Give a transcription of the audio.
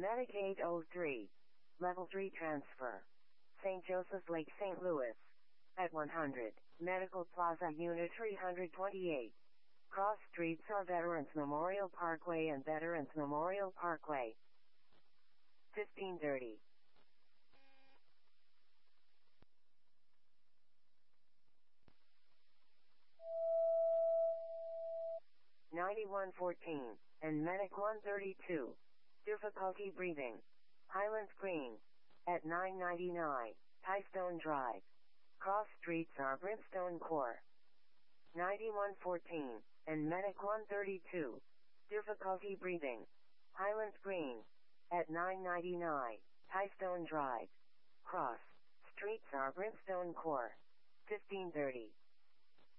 Medic 803. Level 3 transfer. St. Joseph's Lake, St. Louis. At 100. Medical Plaza Unit 328. Cross streets are Veterans Memorial Parkway and Veterans Memorial Parkway. 1530. 9114, and Medic 132. Difficulty breathing. Highlands Green. At 999, Highstone Drive. Cross streets are Brimstone Core. 9114, and Medic 132. Difficulty breathing. Highlands Green. At 999, Highstone Drive. Cross streets are Brimstone Core. 1530.